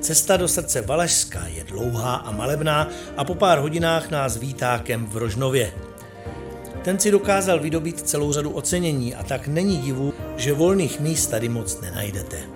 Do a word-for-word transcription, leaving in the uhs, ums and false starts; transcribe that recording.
Cesta do srdce Valašska je dlouhá a malebná a po pár hodinách nás vítá kemp v Rožnově. Ten si dokázal vydobít celou řadu ocenění a tak není divu, že volných míst tady moc nenajdete.